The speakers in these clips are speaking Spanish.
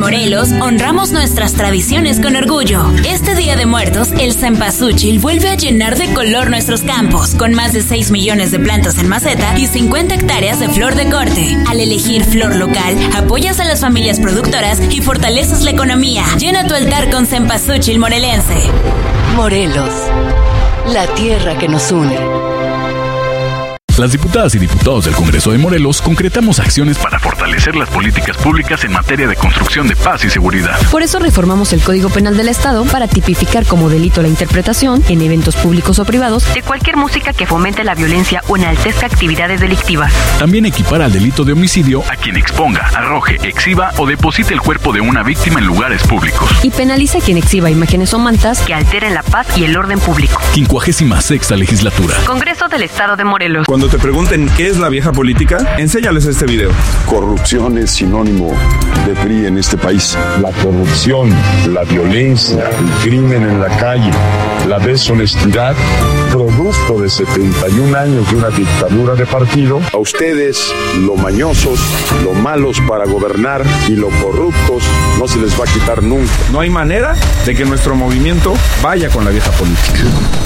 Morelos honramos nuestras tradiciones con orgullo. Este Día de Muertos, el cempasúchil vuelve a llenar de color nuestros campos, con más de 6 millones de plantas en maceta y 50 hectáreas de flor de corte. Al elegir flor local, apoyas a las familias productoras y fortaleces la economía. Llena tu altar con cempasúchil morelense. Morelos, la tierra que nos une. Las diputadas y diputados del Congreso de Morelos concretamos acciones para fortalecer las políticas públicas en materia de construcción de paz y seguridad. Por eso reformamos el Código Penal del Estado para tipificar como delito la interpretación, en eventos públicos o privados, de cualquier música que fomente la violencia o enaltezca actividades delictivas. También equipara al delito de homicidio a quien exponga, arroje, exhiba o deposite el cuerpo de una víctima en lugares públicos. Y penaliza a quien exhiba imágenes o mantas que alteren la paz y el orden público. 56ª Legislatura. Congreso del Estado de Morelos. Cuando te pregunten qué es la vieja política, enséñales este video. Corrupción es sinónimo de PRI en este país. La corrupción, la violencia, el crimen en la calle, la deshonestidad, producto de 71 años de una dictadura de partido. A ustedes, lo mañosos, lo malos para gobernar y lo corruptos, no se les va a quitar nunca. No hay manera de que nuestro movimiento vaya con la vieja política.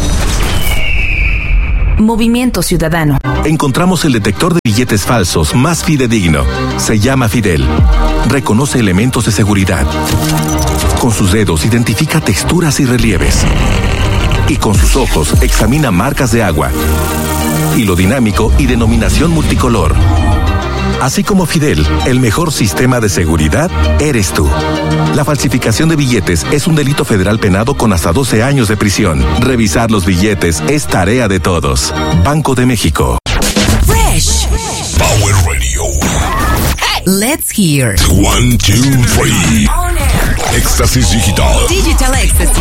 Movimiento Ciudadano. Encontramos el detector de billetes falsos más fidedigno. Se llama Fidel. Reconoce elementos de seguridad. Con sus dedos identifica texturas y relieves. Y con sus ojos examina marcas de agua, hilo dinámico y denominación multicolor. Así como Fidel, el mejor sistema de seguridad eres tú. La falsificación de billetes es un delito federal penado con hasta 12 años de prisión. Revisar los billetes es tarea de todos. Banco de México. Fresh. Power Radio. Let's hear. 1, 2, 3. Éxtasis Digital. Digital Ecstasy.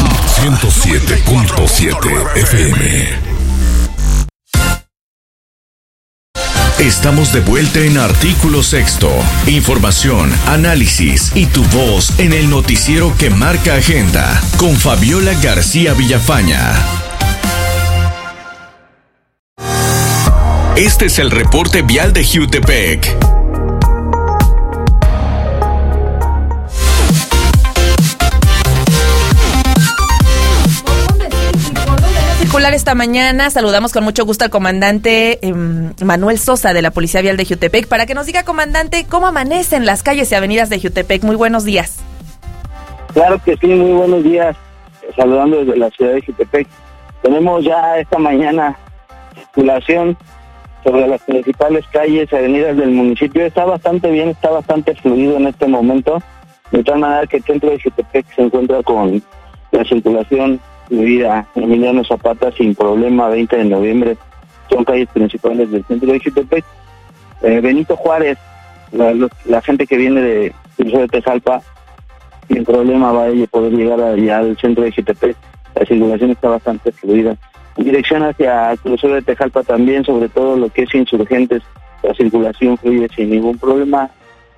107.7 FM. Estamos de vuelta en Artículo Sexto. Información, análisis y tu voz en el noticiero que marca agenda. Con Fabiola García Villafaña. Este es el reporte vial de Jiutepec. Esta mañana saludamos con mucho gusto al comandante Manuel Sosa de la Policía Vial de Jiutepec para que nos diga, comandante, cómo amanecen las calles y avenidas de Jiutepec. Muy buenos días. Claro que sí, muy buenos días. Saludando desde la ciudad de Jiutepec. Tenemos ya esta mañana circulación sobre las principales calles y avenidas del municipio. Está bastante bien, está bastante fluido en este momento. De tal manera que el centro de Jiutepec se encuentra con la circulación fluida. Emiliano Zapata sin problema, 20 de noviembre, son calles principales del centro de Jiutepec. Benito Juárez, la gente que viene de Crucero de Tejalpa, sin problema va a poder llegar allá al centro de Jiutepec. La circulación está bastante fluida. En dirección hacia Crucero de Tejalpa también, sobre todo lo que es Insurgentes, la circulación fluye sin ningún problema.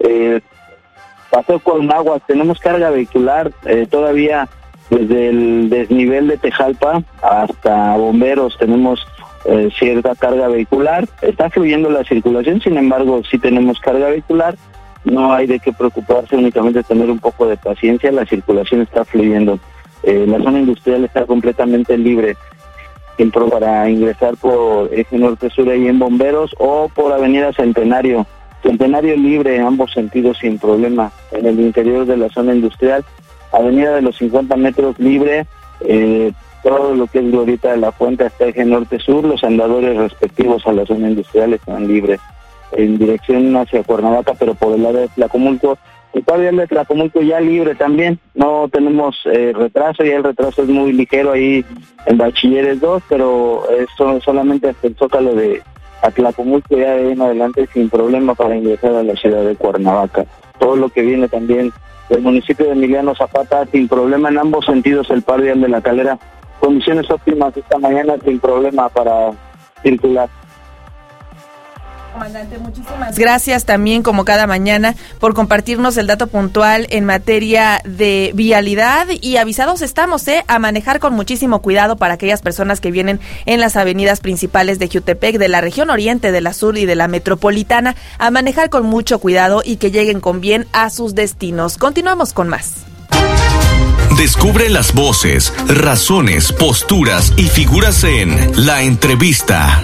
Paseo Cuauhnáhuac, tenemos carga vehicular, todavía desde el desnivel de Tejalpa hasta Bomberos tenemos cierta carga vehicular. Está fluyendo la circulación, sin embargo, sí tenemos carga vehicular. No hay de qué preocuparse, únicamente tener un poco de paciencia. La circulación está fluyendo. La zona industrial está completamente libre para ingresar por Eje Norte-Sur y en Bomberos o por Avenida Centenario. Centenario libre en ambos sentidos sin problema. En el interior de la zona industrial, Avenida de los 50 metros libre, todo lo que es Glorieta de la Fuente hasta Eje Norte-Sur, los andadores respectivos a la zona industrial están libres. En dirección hacia Cuernavaca, pero por el lado de Tlacomulco, el par de Tlacomulco ya libre también. No tenemos retraso, ya el retraso es muy ligero ahí en Bachilleres 2, pero eso solamente hasta el Zócalo de Tlacomulco, ya de ahí en adelante sin problema para ingresar a la ciudad de Cuernavaca. Todo lo que viene también del municipio de Emiliano Zapata, sin problema en ambos sentidos, el par vial de La Calera, condiciones óptimas esta mañana, sin problema para circular. Comandante, muchísimas gracias también, como cada mañana, por compartirnos el dato puntual en materia de vialidad. Y avisados estamos, a manejar con muchísimo cuidado para aquellas personas que vienen en las avenidas principales de Jutepec, de la región oriente, de la sur y de la metropolitana, a manejar con mucho cuidado y que lleguen con bien a sus destinos. Continuamos con más. Descubre las voces, razones, posturas y figuras en La Entrevista.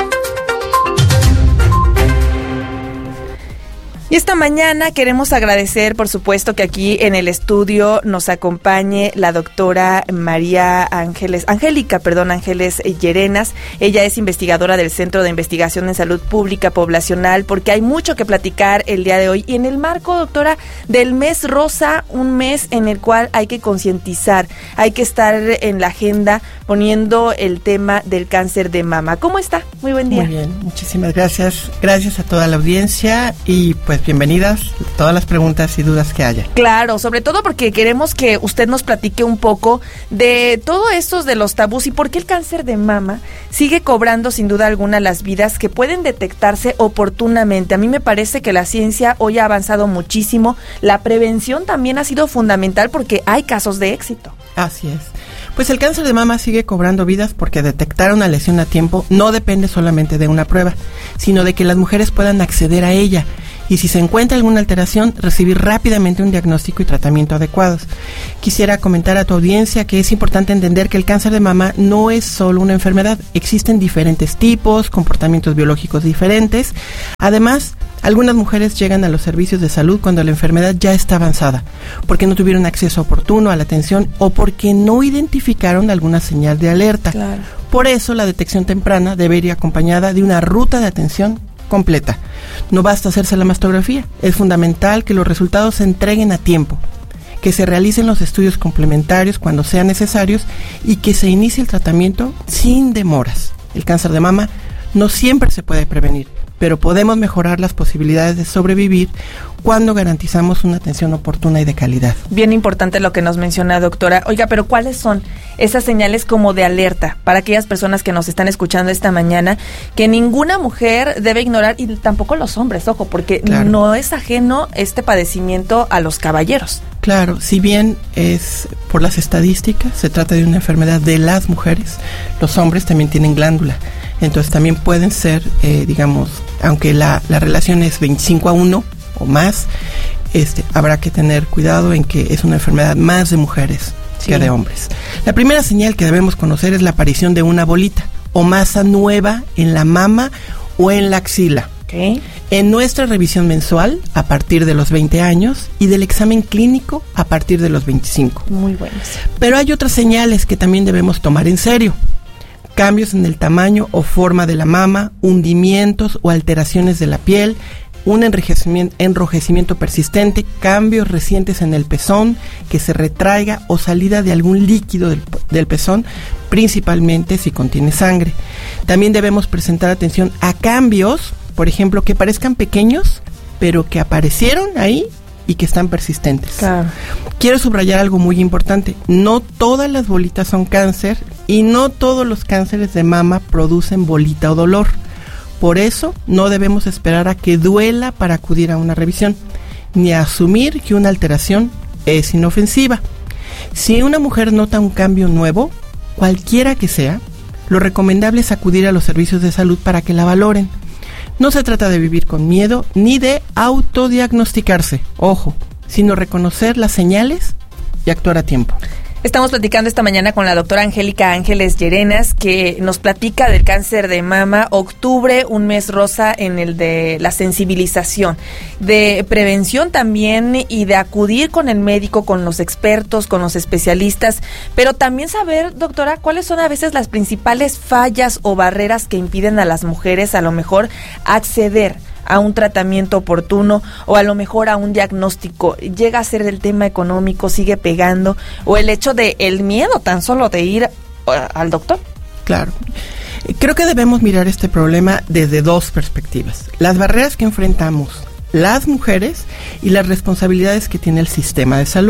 Y esta mañana queremos agradecer, por supuesto, que aquí en el estudio nos acompañe la doctora Angélica Ángeles Llerenas. Ella es investigadora del Centro de Investigación en Salud Pública Poblacional, porque hay mucho que platicar el día de hoy. Y en el marco, doctora, del mes rosa, un mes en el cual hay que concientizar, hay que estar en la agenda poniendo el tema del cáncer de mama. ¿Cómo está? Muy buen día. Muy bien, muchísimas gracias. Gracias a toda la audiencia y pues bienvenidas todas las preguntas y dudas que haya. Claro, sobre todo porque queremos que usted nos platique un poco de todo esto de los tabús y por qué el cáncer de mama sigue cobrando sin duda alguna las vidas que pueden detectarse oportunamente. A mí me parece que la ciencia hoy ha avanzado muchísimo. La prevención también ha sido fundamental porque hay casos de éxito. Así es. Pues el cáncer de mama sigue cobrando vidas porque detectar una lesión a tiempo no depende solamente de una prueba, sino de que las mujeres puedan acceder a ella. Y si se encuentra alguna alteración, recibir rápidamente un diagnóstico y tratamiento adecuados. Quisiera comentar a tu audiencia que es importante entender que el cáncer de mama no es solo una enfermedad. Existen diferentes tipos, comportamientos biológicos diferentes. Además, algunas mujeres llegan a los servicios de salud cuando la enfermedad ya está avanzada, porque no tuvieron acceso oportuno a la atención o porque no identificaron alguna señal de alerta. Claro. Por eso, la detección temprana debe ir acompañada de una ruta de atención completa. No basta hacerse la mastografía, es fundamental que los resultados se entreguen a tiempo, que se realicen los estudios complementarios cuando sean necesarios y que se inicie el tratamiento sin demoras. El cáncer de mama no siempre se puede prevenir, pero podemos mejorar las posibilidades de sobrevivir cuando garantizamos una atención oportuna y de calidad. Bien importante lo que nos menciona, doctora. Oiga, pero ¿cuáles son esas señales como de alerta para aquellas personas que nos están escuchando esta mañana, que ninguna mujer debe ignorar, y tampoco los hombres, ojo, porque claro, no es ajeno este padecimiento a los caballeros? Claro, si bien es por las estadísticas, se trata de una enfermedad de las mujeres, los hombres también tienen glándula. Entonces también pueden ser, aunque la relación es 25-1 o más, habrá que tener cuidado en que es una enfermedad más de mujeres que de hombres. La primera señal que debemos conocer es la aparición de una bolita o masa nueva en la mama o en la axila. Okay. En nuestra revisión mensual a partir de los 20 años y del examen clínico a partir de los 25. Muy buenos. Pero hay otras señales que también debemos tomar en serio. Cambios en el tamaño o forma de la mama, hundimientos o alteraciones de la piel, un enrojecimiento persistente, cambios recientes en el pezón, que se retraiga o salida de algún líquido del pezón, principalmente si contiene sangre. También debemos presentar atención a cambios, por ejemplo, que parezcan pequeños, pero que aparecieron ahí y que están persistentes. Claro. Quiero subrayar algo muy importante. No todas las bolitas son cáncer y no todos los cánceres de mama producen bolita o dolor. Por eso no debemos esperar a que duela para acudir a una revisión, ni a asumir que una alteración es inofensiva. Si una mujer nota un cambio nuevo, cualquiera que sea, lo recomendable es acudir a los servicios de salud para que la valoren. No se trata de vivir con miedo ni de autodiagnosticarse, ojo, sino reconocer las señales y actuar a tiempo. Estamos platicando esta mañana con la doctora Angélica Ángeles Llerenas, que nos platica del cáncer de mama. Octubre, un mes rosa en el de la sensibilización, de prevención también y de acudir con el médico, con los expertos, con los especialistas, pero también saber, doctora, cuáles son a veces las principales fallas o barreras que impiden a las mujeres a lo mejor acceder a un tratamiento oportuno o a lo mejor a un diagnóstico. Llega a ser el tema económico, sigue pegando, o el hecho de el miedo tan solo de ir al doctor. Claro. Creo que debemos mirar este problema desde dos perspectivas. Las barreras que enfrentamos las mujeres y las responsabilidades que tiene el sistema de salud.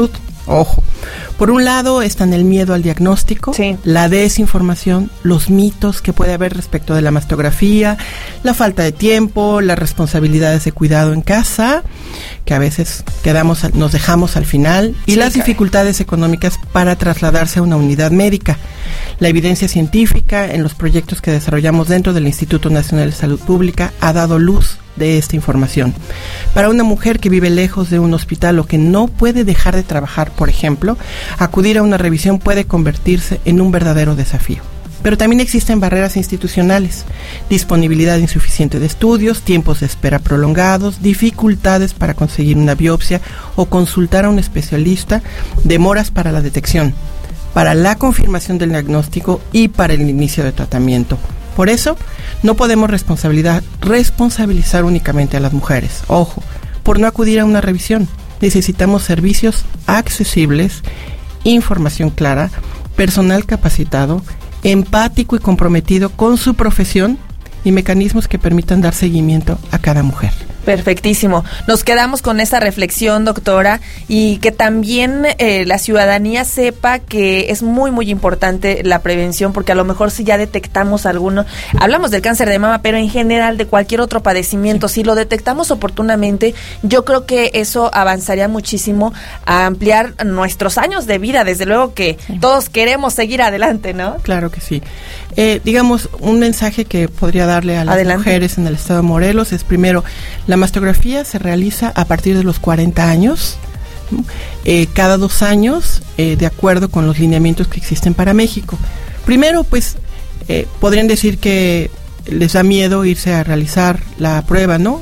Ojo, por un lado están el miedo al diagnóstico, la desinformación, los mitos que puede haber respecto de la mastografía, la falta de tiempo, las responsabilidades de cuidado en casa, que a veces nos dejamos al final, y las dificultades económicas para trasladarse a una unidad médica. La evidencia científica en los proyectos que desarrollamos dentro del Instituto Nacional de Salud Pública ha dado luz de esta información. Para una mujer que vive lejos de un hospital o que no puede dejar de trabajar, por ejemplo, acudir a una revisión puede convertirse en un verdadero desafío. Pero también existen barreras institucionales, disponibilidad insuficiente de estudios, tiempos de espera prolongados, dificultades para conseguir una biopsia o consultar a un especialista, demoras para la detección, para la confirmación del diagnóstico y para el inicio de tratamiento. Por eso, no podemos responsabilizar únicamente a las mujeres. Ojo, por no acudir a una revisión. Necesitamos servicios accesibles, información clara, personal capacitado, empático y comprometido con su profesión y mecanismos que permitan dar seguimiento a cada mujer. Perfectísimo. Nos quedamos con esa reflexión, doctora, y que también la ciudadanía sepa que es muy, muy importante la prevención, porque a lo mejor si ya detectamos alguno, hablamos del cáncer de mama, pero en general de cualquier otro padecimiento, si lo detectamos oportunamente, yo creo que eso avanzaría muchísimo a ampliar nuestros años de vida. Desde luego que todos queremos seguir adelante, ¿no? Claro que sí. Digamos, un mensaje que podría darle a las mujeres en el estado de Morelos es, primero, la mastografía se realiza a partir de los 40 años, cada 2 años, de acuerdo con los lineamientos que existen para México. Primero, pues, podrían decir que les da miedo irse a realizar la prueba, ¿no?